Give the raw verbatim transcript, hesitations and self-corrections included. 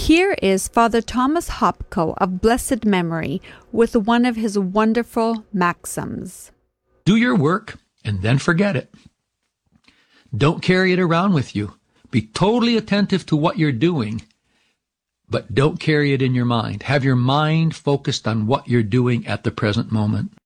Here is Father Thomas Hopko of blessed memory with one of his wonderful maxims. Do your work and then forget it. Don't carry it around with you. Be totally attentive to what you're doing, but don't carry it in your mind. Have your mind focused on what you're doing at the present moment.